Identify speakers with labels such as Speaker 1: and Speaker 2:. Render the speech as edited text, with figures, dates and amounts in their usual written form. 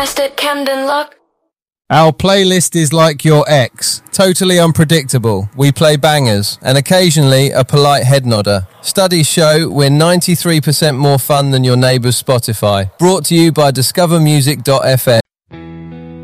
Speaker 1: at Camden Lock.
Speaker 2: Our playlist is like your ex, totally unpredictable. We play bangers and occasionally a polite head nodder. Studies show we're 93% more fun than your neighbour's Spotify. Brought to you by discovermusic.fm.